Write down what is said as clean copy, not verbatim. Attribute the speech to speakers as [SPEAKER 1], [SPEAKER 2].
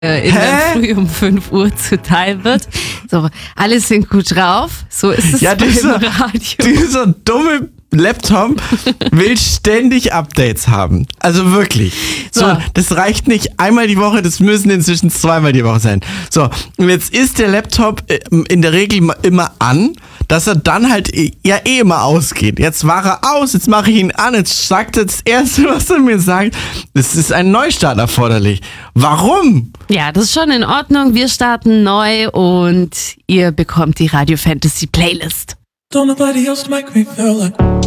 [SPEAKER 1] in der Früh um 5 Uhr zuteil wird. So, alle sind gut drauf. So ist es beim Radio.
[SPEAKER 2] Dieser dumme Laptop will ständig Updates haben. Also wirklich. So, das reicht nicht einmal die Woche, das müssen inzwischen zweimal die Woche sein. So, und jetzt ist der Laptop in der Regel immer an, dass er dann halt immer ausgeht. Jetzt war er aus, jetzt mache ich ihn an, jetzt sagt er das Erste, was er mir sagt, es ist ein Neustart erforderlich. Warum?
[SPEAKER 1] Ja, das ist schon in Ordnung. Wir starten neu und ihr bekommt die Radio Fantasy Playlist.
[SPEAKER 3] Don't nobody else make me feel like